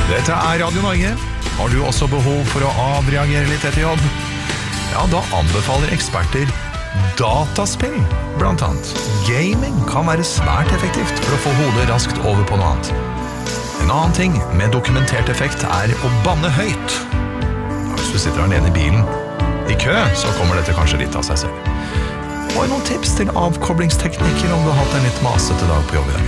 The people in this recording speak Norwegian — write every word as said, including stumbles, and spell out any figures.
Dette er Radio Norge. Har du også behov for å avreagere litt etter jobb? Ja, da anbefaler eksperter dataspill, blant annet. Gaming kan være svært effektivt for å få hodet raskt over på noe annet. En annen ting med dokumentert effekt er å banne høyt. Ja, hvis du sitter alene i bilen i kø, så kommer dette kanskje litt av seg selv. Og noen tips til avkoblingsteknikker om du har hatt en litt masete dag på jobb i dag.